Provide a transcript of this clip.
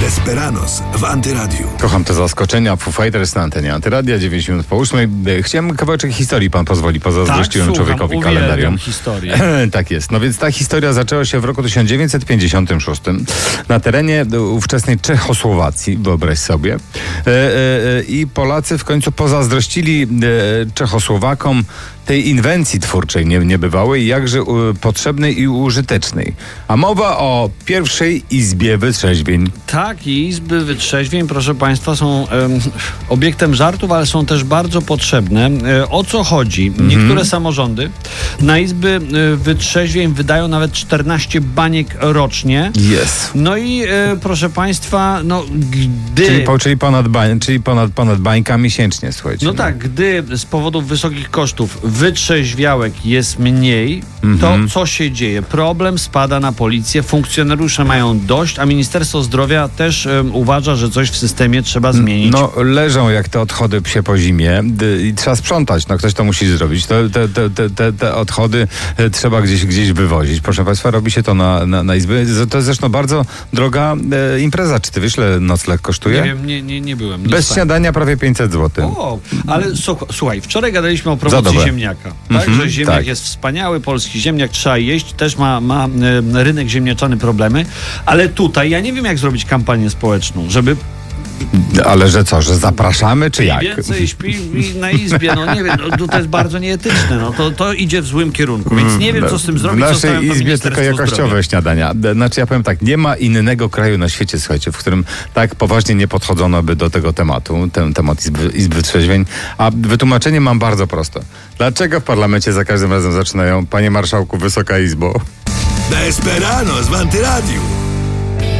Desperados w Antyradiu. Kocham te zaskoczenia. Foo Fighters na antenie Antyradia, 9 minut po 8. Chciałem kawałeczek historii, pan pozwoli. Pozazdrościłem człowiekowi kalendarium. Historię. Tak jest. No więc ta historia zaczęła się w roku 1956 na terenie ówczesnej Czechosłowacji, wyobraź sobie. I Polacy w końcu pozazdrościli Czechosłowakom tej inwencji twórczej niebywałej, jakże potrzebnej i użytecznej. A mowa o pierwszej izbie wytrzeźwień. Tak, i izby wytrzeźwień, proszę państwa, są obiektem żartów, ale są też bardzo potrzebne. O co chodzi? Niektóre samorządy na izby wytrzeźwień wydają nawet 14 baniek rocznie. Jest. No i proszę państwa, no gdy... Czyli ponad bańka miesięcznie, słuchajcie. No tak, gdy z powodów wysokich kosztów wytrzeźwiałek jest mniej, to co się dzieje? Problem spada na policję, funkcjonariusze mają dość, a Ministerstwo Zdrowia też uważa, że coś w systemie trzeba zmienić. No leżą jak te odchody psie po zimie i trzeba sprzątać. No ktoś to musi zrobić. Te odchody trzeba gdzieś wywozić. Proszę państwa, robi się to na izby. To jest zresztą bardzo droga impreza. Czy ty wiesz, ile nocleg kosztuje? Nie wiem, nie byłem. Bez śniadania prawie 500 zł. O, ale słuchaj, wczoraj gadaliśmy o promocji ziemniaka. Tak, że ziemniak jest wspaniały, polski ziemniak, trzeba jeść, też ma rynek ziemniaczany problemy, ale tutaj ja nie wiem, jak zrobić kampanię społeczną, żeby... Ale że co, że zapraszamy, czy jak? Więcej śpi na izbie, no nie wiem, to jest bardzo nieetyczne, no to idzie w złym kierunku, więc nie wiem, co z tym zrobić. W naszej izbie tylko jakościowe śniadania. Znaczy ja powiem tak, nie ma innego kraju na świecie, słuchajcie, w którym tak poważnie nie podchodzono by do tego tematu, ten temat izby trzeźwień, a wytłumaczenie mam bardzo proste. Dlaczego w parlamencie za każdym razem zaczynają: panie marszałku, Wysoka Izbo? Desperados w Antyradiu.